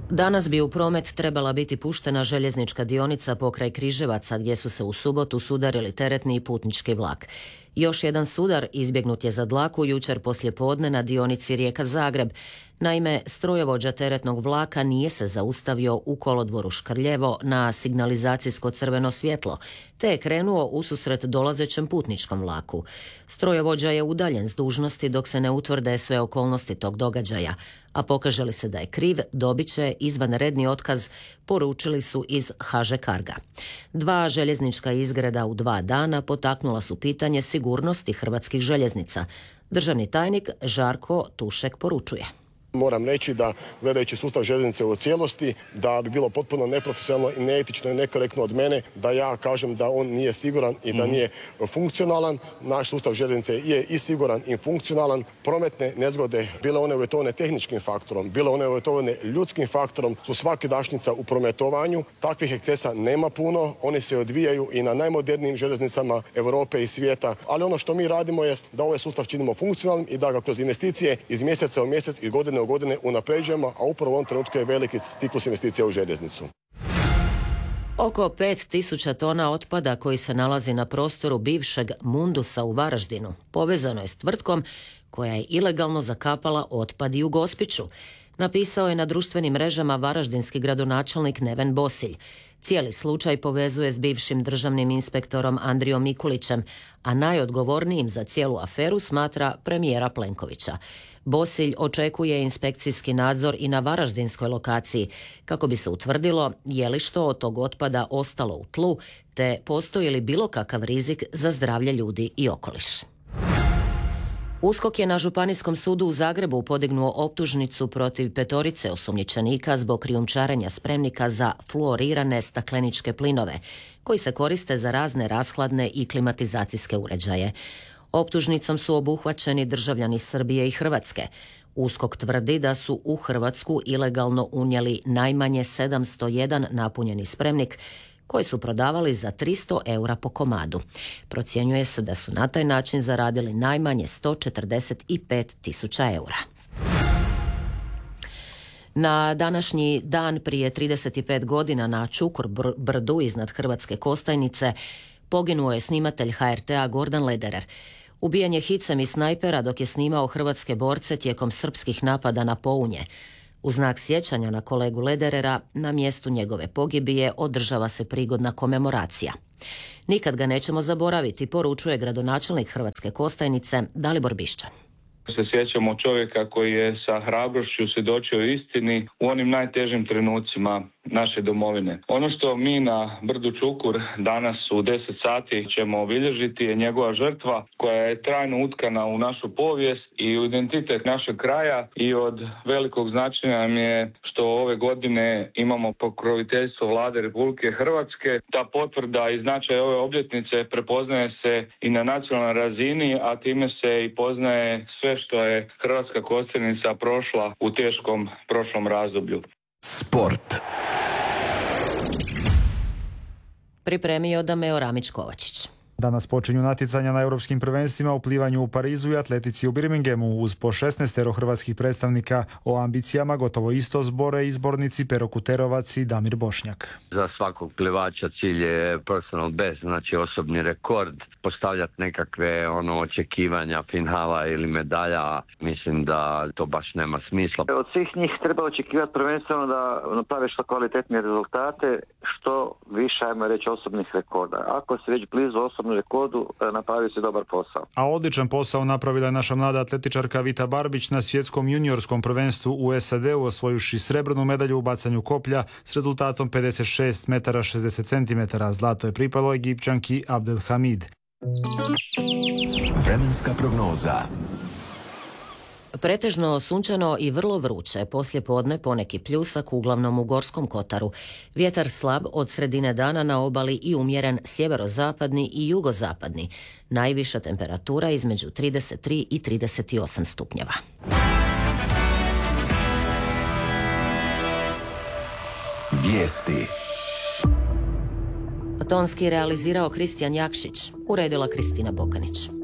Danas bi u promet trebala biti puštena željeznička dionica pokraj Križevaca gdje su se u subotu sudarili teretni i putnički vlak. Još jedan sudar izbjegnut je za dlaku jučer poslijepodne na dionici Rijeka-Zagreb. Naime, strojovođa teretnog vlaka nije se zaustavio u kolodvoru Škrljevo na signalizacijsko crveno svjetlo, te je krenuo ususret dolazećem putničkom vlaku. Strojovođa je udaljen s dužnosti dok se ne utvrde sve okolnosti tog događaja, a pokaže li se da je kriv, dobit će izvanredni otkaz, poručili su iz HŽ Carga. 2 željeznička izgreda u 2 dana potaknula su pitanje sigurnosti hrvatskih željeznica. Državni tajnik Žarko Tušek poručuje. Moram reći da, gledajući sustav željeznice u cijelosti, da bi bilo potpuno neprofesionalno i neetično i nekorektno od mene da ja kažem da on nije siguran i da nije funkcionalan. Naš sustav željeznice je i siguran i funkcionalan. Prometne nezgode, bile one uvjetovane tehničkim faktorom, bile one uvjetovane ljudskim faktorom, su svakidašnjica u prometovanju. Takvih ekscesa nema puno, oni se odvijaju i na najmodernijim željeznicama Europe i svijeta, ali ono što mi radimo je da ovaj sustav činimo funkcionalnim i da ga kroz investicije iz mjeseca u mjesec i godine u godine unapređujemo, a upravo u ovom trenutku je veliki ciklus investicija u željeznicu. Oko 5000 tona otpada koji se nalazi na prostoru bivšeg Mundusa u Varaždinu povezano je s tvrtkom koja je ilegalno zakapala otpad i u Gospiću. Napisao je na društvenim mrežama varaždinski gradonačelnik Neven Bosilj. Cijeli slučaj povezuje s bivšim državnim inspektorom Andrijom Mikulićem, a najodgovornijim za cijelu aferu smatra premijera Plenkovića. Bosilj očekuje inspekcijski nadzor i na varaždinskoj lokaciji kako bi se utvrdilo je li što od tog otpada ostalo u tlu, te postoji li bilo kakav rizik za zdravlje ljudi i okoliš. USKOK je na Županijskom sudu u Zagrebu podignuo optužnicu protiv 5 osumnjičenika zbog krijumčarenja spremnika za fluorirane stakleničke plinove, koji se koriste za razne rashladne i klimatizacijske uređaje. Optužnicom su obuhvaćeni državljani Srbije i Hrvatske. USKOK tvrdi da su u Hrvatsku ilegalno unijeli najmanje 701 napunjeni spremnik, koji su prodavali za 300 eura po komadu. Procjenjuje se da su na taj način zaradili najmanje 145.000 eura. Na današnji dan prije 35 godina na Čukur brdu iznad Hrvatske Kostajnice poginuo je snimatelj HRT-a Gordan Lederer. Ubijen je hicem i snajpera dok je snimao hrvatske borce tijekom srpskih napada na Pounje. U znak sjećanja na kolegu Lederera, na mjestu njegove pogibije održava se prigodna komemoracija. Nikad ga nećemo zaboraviti, poručuje gradonačelnik Hrvatske Kostajnice Dalibor Bišćan. Se sjećamo čovjeka koji je sa hrabrošću svjedočio istini u onim najtežim trenucima naše domovine. Ono što mi na brdu Čukur danas u 10 sati ćemo obilježiti je njegova žrtva koja je trajno utkana u našu povijest i u identitet našeg kraja, i od velikog značaja nam je što ove godine imamo pokroviteljstvo Vlade Republike Hrvatske. Ta potvrda i značaj ove obljetnice prepoznaje se i na nacionalnoj razini, a time se i poznaje sve što je Hrvatska Kostajnica prošla u teškom prošlom razdoblju. Sport. Pripremio Dameo Ramić-Kovačić. Danas počinju natjecanja na europskim prvenstvima u plivanju u Parizu i atletici u Birminghamu. Uz po 16 hrvatskih predstavnika o ambicijama gotovo isto zbore izbornici Pero Kuterovac i Damir Bošnjak. Za svakog plivača cilj je personal best, znači osobni rekord. Postavljati nekakve očekivanja finala ili medalja, mislim da to baš nema smisla. Od svih njih treba očekivati prvenstveno da naprave što kvalitetnije rezultate, što više, ajmo reći, osobnih rekorda. Ako se već blizu osobnog rekordu, napravi se dobar posao. A odličan posao napravila je naša mlada atletičarka Vita Barbić na svjetskom juniorskom prvenstvu u SAD-u, osvojivši srebrnu medalju u bacanju koplja s rezultatom 56 metara 60 centimetara. Zlato je pripalo Egipćanki Abdelhamid. Vremenska prognoza. Pretežno sunčano i vrlo vruće, poslije podne poneki pljusak, uglavnom u Gorskom kotaru. Vjetar slab od sredine dana na obali i umjeren sjeverozapadni i jugozapadni. Najviša temperatura između 33 i 38 stupnjeva. Vijesti. Tonski realizirao Kristijan Jakšić, uredila Kristina Bokanić.